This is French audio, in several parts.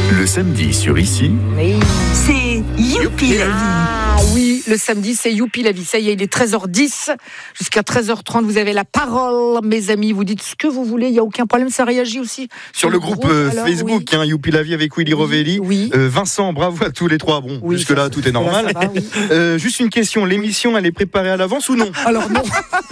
Le samedi sur Ici. Oui. C'est Youpi la vie. Ah oui, le samedi, c'est Youpi la vie. Ça y est, il est 13h10. Jusqu'à 13h30, vous avez la parole, mes amis. Vous dites ce que vous voulez, il n'y a aucun problème. Ça réagit aussi sur le groupe Facebook, oui. Youpi la vie avec Willy Rovelli. Oui. Vincent, bravo à tous les trois. Bon, oui, jusque-là, tout est normal. Là, ça va, oui. Juste une question, l'émission, elle est préparée à l'avance ou non? Alors non.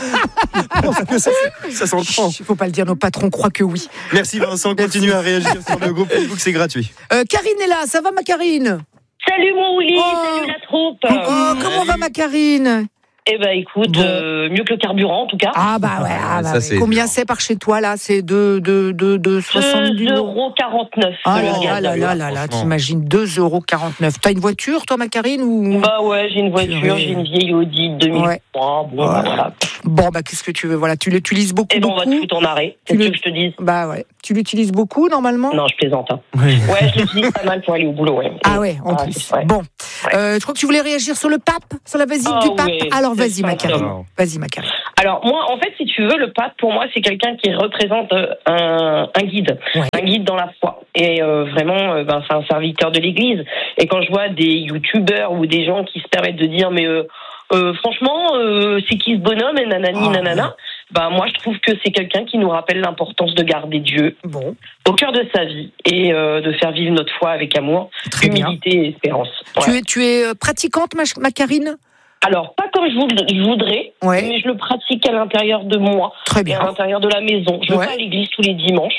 Ça s'entend. Il ne faut pas le dire, nos patrons croient que oui. Merci Vincent, continue à réagir sur le groupe Facebook, c'est gratuit. Karine est là, ça va ma Karine? Salut mon Willy, salut la troupe. Comment va ma Karine? Eh ben écoute, mieux que le carburant en tout cas. Ah bah ouais, ça, c'est combien dur. c'est par chez toi là? C'est de 70 euros. 2,49 €. Ah là, t'imagines 2,49 €. T'as une voiture toi ma Karine ou? Bah ouais, j'ai une voiture, j'ai une vieille Audi 2003. Ouais. Voilà. Bon bah qu'est-ce que tu veux? Voilà, tu l'utilises beaucoup. Et bon, on va te foutre en arrêt. C'est ce que je te dis. Bah ouais. Tu l'utilises beaucoup normalement? Non, je plaisante. Hein. Oui. Ouais, je l'utilise pas mal pour aller au boulot. Ouais. Ah ouais, en plus. Ouais. Bon, je crois que tu voulais réagir sur le pape, sur la visite du pape. Oui, alors vas-y ma ça, Karine. Vas-y ma Karine. Alors moi, en fait, si tu veux, le pape pour moi, c'est quelqu'un qui représente un guide, un guide dans la foi. Et vraiment, c'est un serviteur de l'Église. Et quand je vois des youtubeurs ou des gens qui se permettent de dire, mais franchement, c'est qui ce bonhomme et nanani nanana. Bah moi je trouve que c'est quelqu'un qui nous rappelle l'importance de garder Dieu au cœur de sa vie et de faire vivre notre foi avec amour, humilité et espérance. Ouais. Tu es pratiquante ma Karine? Alors pas comme je voudrais, mais je le pratique à l'intérieur de moi, très bien. Et à l'intérieur de la maison. Je vais à l'église tous les dimanches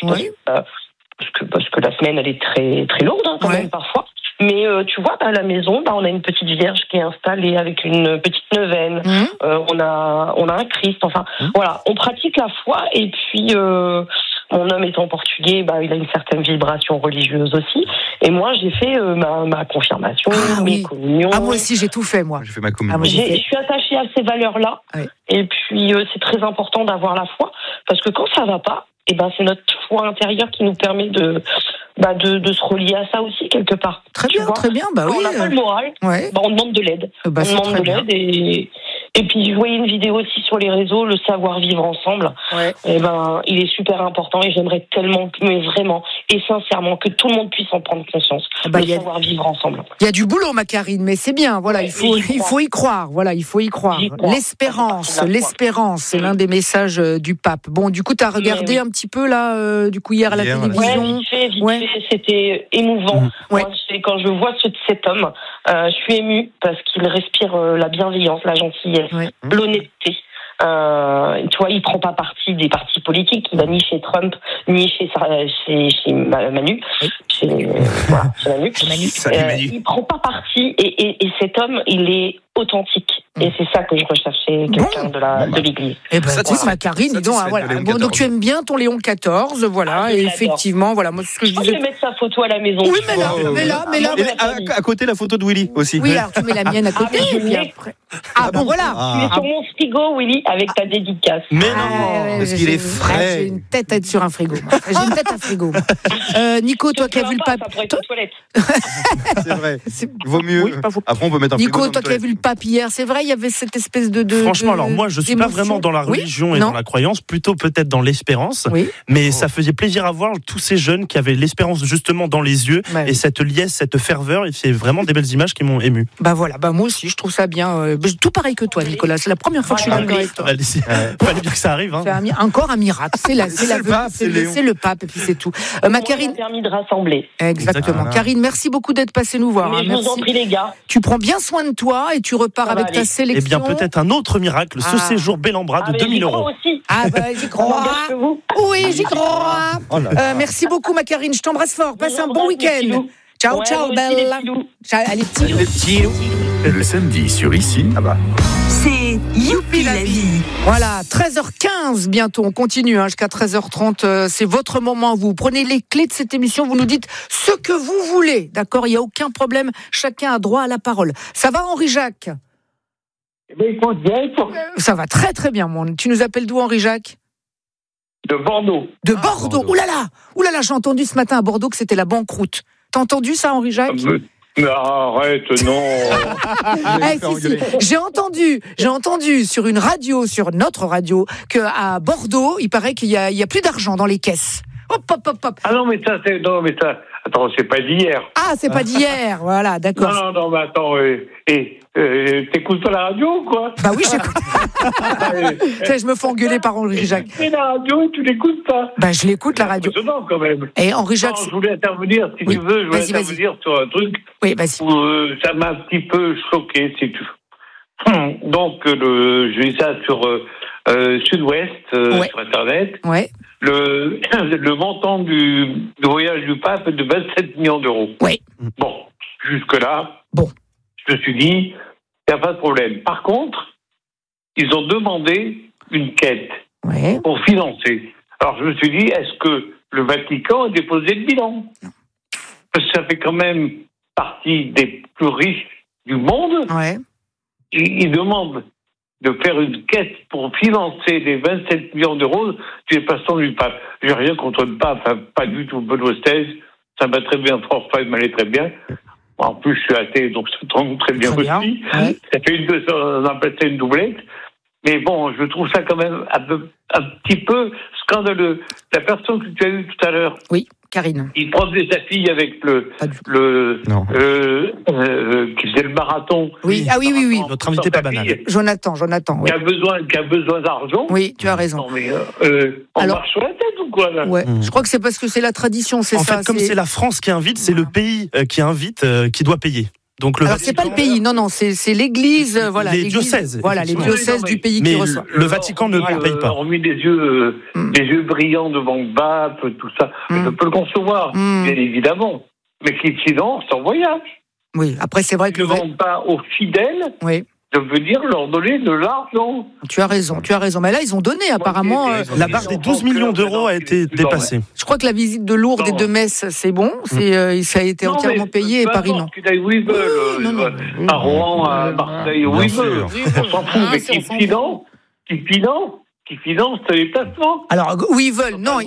parce que la semaine elle est très très lourde quand même parfois. Mais tu vois, à la maison, on a une petite vierge qui est installée avec une petite neuvaine. On a un Christ. Enfin, voilà, on pratique la foi. Et puis, mon homme étant portugais, il a une certaine vibration religieuse aussi. Et moi, j'ai fait ma confirmation, mes communions. Ah, moi aussi, j'ai tout fait, moi. J'ai fait ma communion. Je suis attachée à ces valeurs-là. Oui. Et puis, c'est très important d'avoir la foi. Parce que quand ça va pas, c'est notre foi intérieure qui nous permet de se relier à ça aussi quelque part. Très bien. On n'a pas le moral, on demande de l'aide. On demande de l'aide et puis je voyais une vidéo aussi sur les réseaux, le savoir vivre ensemble. Il est super important et j'aimerais tellement, mais vraiment et sincèrement, que tout le monde puisse en prendre conscience. Savoir vivre ensemble. Il y a du boulot, ma Karine, mais c'est bien. Voilà, il faut y croire. Voilà, il faut y croire. L'espérance, c'est l'un des messages du pape. Bon, du coup, tu as regardé un petit peu là, hier à la télévision. Vite fait, c'était émouvant. Moi, quand je vois cet homme, je suis émue parce qu'il respire la bienveillance, la gentillesse, l'honnêteté. Tu vois, il prend pas parti des partis politiques. Il va ni chez Trump, ni chez Manu. Chez Manu. Il prend pas parti et cet homme, il est authentique. Et c'est ça que je recherchais, quelqu'un de l'Église. Ma Karine, donc tu aimes bien ton Léon XIV, voilà, et effectivement, voilà, moi, ce que je disais. Je vais mettre sa photo à la maison. Oui, mais là. À côté, la photo de Willy aussi. Oui, alors tu mets la mienne à côté, et puis après. Voilà. Tu es sur mon frigo, Willy, avec ta dédicace. Mais non, parce qu'il est frais. J'ai une tête à être sur un frigo. J'ai une tête à frigo. Nico, toi qui as vu le pape. Ça pourrait être aux toilettes. C'est vrai. Vaut mieux. Après, on peut mettre un frigo. Nico, toi qui as vu le pape hier, c'est vrai, il y avait cette espèce de Franchement, alors moi, je suis pas vraiment dans la religion et dans la croyance, plutôt peut-être dans l'espérance. Mais ça faisait plaisir à voir tous ces jeunes qui avaient l'espérance justement dans les yeux et cette liesse, cette ferveur. Et c'est vraiment des belles images qui m'ont ému. Moi aussi, je trouve ça bien. Tout pareil que toi, Nicolas. C'est la première fois que je suis d'accord avec toi. Fallait bien que ça arrive. C'est encore un miracle. C'est le pape et puis c'est tout. Ma Karine. Ça a permis de rassembler. Exactement. Karine, merci beaucoup d'être passée nous voir. Je vous en prie, les gars. Tu prends bien soin de toi et tu repars avec ta sélection. Eh bien, peut-être un autre miracle, ce séjour bel en bras de 2 000 €. Aussi. J'y crois. Oui, j'y crois. Merci beaucoup, ma Karine. Je t'embrasse fort. Passe un bon week-end. Ciao, belle. Allez, petits loups. Le samedi sur Ici. C'est Youpi la vie. Voilà, 13h15 bientôt. On continue jusqu'à 13h30. C'est votre moment. Vous prenez les clés de cette émission. Vous nous dites ce que vous voulez. D'accord, il n'y a aucun problème. Chacun a droit à la parole. Ça va, Henri-Jacques? Ça va très très bien, Tu nous appelles d'où, Henri-Jacques? De Bordeaux. De Bordeaux. Ouh là là, j'ai entendu ce matin à Bordeaux que c'était la banqueroute. T'as entendu ça, Henri-Jacques? Mais arrête, non. Si. J'ai entendu sur une radio, sur notre radio, qu'à Bordeaux, il paraît qu'il y a plus d'argent dans les caisses. Hop. Ah non, mais ça, attends, c'est pas d'hier. Ah, c'est pas d'hier, voilà, d'accord. Non, mais attends, t'écoutes pas la radio ou quoi? Bah oui, j'écoute. Je me fais engueuler par Henri Jacques. Tu fais la radio et tu l'écoutes pas? Bah je l'écoute, la radio. C'est impressionnant quand même. Et Henri Jacques... Je voulais intervenir, si tu veux, intervenir sur un truc où ça m'a un petit peu choqué, si tu veux. Donc, j'ai vu ça sur Sud-Ouest, sur Internet. Ouais. Le montant du voyage du pape est de 27 millions d'euros. Oui. Bon, jusque-là, je me suis dit, il n'y a pas de problème. Par contre, ils ont demandé une quête pour financer. Alors, je me suis dit, est-ce que le Vatican a déposé le bilan? Parce que ça fait quand même partie des plus riches du monde. Ouais. Ils demandent de faire une quête pour financer les 27 millions d'euros du déplacement du pape. J'ai rien contre le pape, pas du tout. Benoît XVI, ça m'a très bien, François, il m'allait très bien. En plus, je suis athée, donc ça tombe très bien aussi. Ouais. Ça fait on appelle ça une doublette. Mais bon, je trouve ça quand même un petit peu scandaleux. La personne que tu as eue tout à l'heure. Oui, Karine. Il promenait sa fille avec qui faisait le marathon. Oui, oui. Notre invité pas banal. Jonathan, oui. Qui a besoin d'argent. Oui, tu as raison. Non, mais on marche sur la tête ou quoi, là? Ouais. Je crois que c'est parce que c'est la tradition, c'est ça. En fait, comme c'est la France qui invite, c'est le pays qui invite, qui doit payer. Donc alors c'est pas le pays, non, c'est l'Église, voilà. Les diocèses. Voilà, les diocèses du pays qui reçoit. Le Vatican ne paye pas. On a mis des yeux brillants devant le pape, tout ça. Je peux le concevoir, bien évidemment. Mais qui finance en voyage. Oui, après c'est vrai que... Ils ne vendent pas aux fidèles. Oui. De venir leur donner de l'argent. Tu as raison. Mais là, ils ont donné, apparemment. La barre des 12 millions d'euros a été dépassée. Je crois que la visite de Lourdes et de Metz, c'est bon. Ça a été entièrement payé, et Paris, non. Qu'ils aillent où ils veulent. À Rouen, à Marseille, où ils veulent. On s'en fout, mais qui finance les placements. Alors, où ils veulent, non.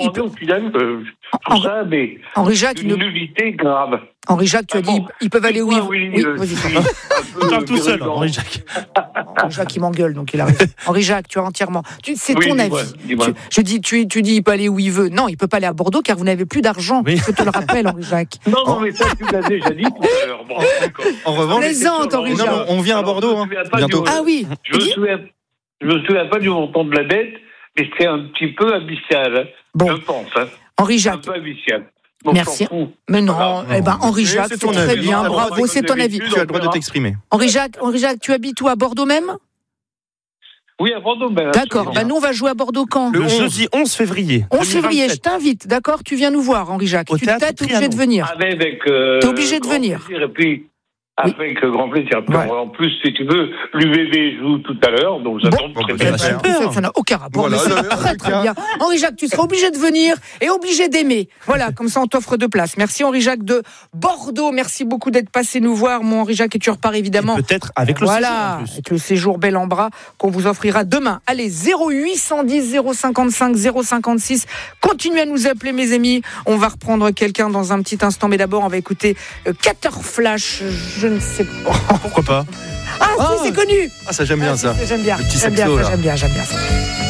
Henri Jacques, une nullité grave. Henri Jacques, tu as dit, ils peuvent aller où ils veulent. Oui, vas-y. Tu parles tout seul, Henri Jacques. Henri Jacques, il m'engueule, donc il arrive. Henri Jacques, tu as entièrement. C'est ton avis. Tu dis, il peut aller où il veut. Non, il peut pas aller à Bordeaux car vous n'avez plus d'argent. Oui. Je te le rappelle, Henri Jacques. Non, mais ça, tu l'as déjà dit tout à l'heure. Bon, en revanche, plaisante, Henri Jacques. Non, on vient à Bordeaux, bientôt. Ah oui. Je me souviens pas du montant de la dette, mais c'est un petit peu abyssal. Bon. Je pense. Henri Jacques. Un peu abyssal. Donc, merci. Mais non, Henri Jacques, c'est très bien, bravo, c'est ton avis. Tu as le droit de t'exprimer. Henri Jacques, tu habites où, à Bordeaux même? Oui, à Bordeaux même. D'accord, nous on va jouer à Bordeaux quand? Le jeudi 11 février. 11 février, je t'invite, d'accord? Tu viens nous voir, Henri Jacques. Tu t'es obligé de venir. T'es obligé de venir. Et puis, avec grand plaisir. En plus, si tu veux, l'UBB joue tout à l'heure, donc ça tombe très bien. Ça n'a aucun rapport, mais c'est très bien. Henri Jacques, tu seras obligé de venir et obligé d'aimer. Voilà, comme ça on t'offre 2 places. Merci Henri Jacques de Bordeaux. Merci beaucoup d'être passé nous voir, mon Henri Jacques, et tu repars évidemment. Et peut-être avec le séjour en plus. Avec le séjour bel en bras qu'on vous offrira demain. Allez, 0810 055 056. Continuez à nous appeler, mes amis. On va reprendre quelqu'un dans un petit instant, mais d'abord on va écouter Cater Flash. Je ne sais pas. Pourquoi pas? Si, c'est connu. Ça j'aime bien ça. J'aime bien. Le petit saxo, j'aime bien ça.